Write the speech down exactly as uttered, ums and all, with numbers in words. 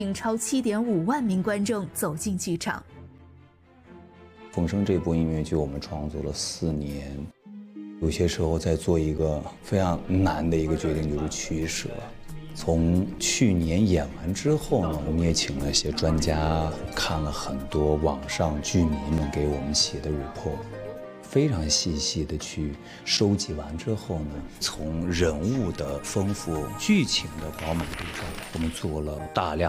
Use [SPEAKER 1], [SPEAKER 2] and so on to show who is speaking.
[SPEAKER 1] 引超七点五万名观众走进剧场。
[SPEAKER 2] 《风声》这部音乐剧我们创作了四年，有些时候在做一个非常难的一个决定，就是取舍。从去年演完之后呢，我们也请了一些专家，看了很多网上剧迷们给我们写的 report。非常细细的去收集完之后呢，从人物的丰富、剧情的饱满度上，我们做了大量